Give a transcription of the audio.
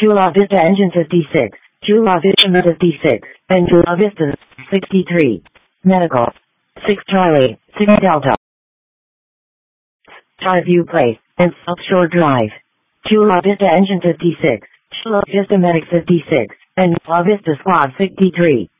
Chula Vista Engine 56, Chula Vista Med 56, and Chula Vista 63. Medical. 6 Charlie, 6 Delta. Skyview Place, and South Shore Drive. Chula Vista Engine 56, Chula Vista Medic 56, and Chula Vista Squad 63.